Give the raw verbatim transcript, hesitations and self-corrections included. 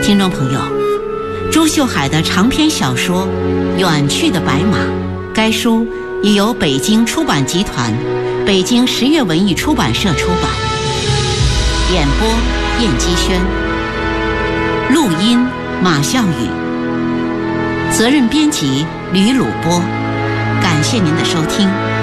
听众朋友，朱秀海的长篇小说《远去的白马》，该书已由北京出版集团、北京十月文艺出版社出版。演播：燕姬轩，录音：马笑宇，责任编辑：吕鲁波。感谢您的收听。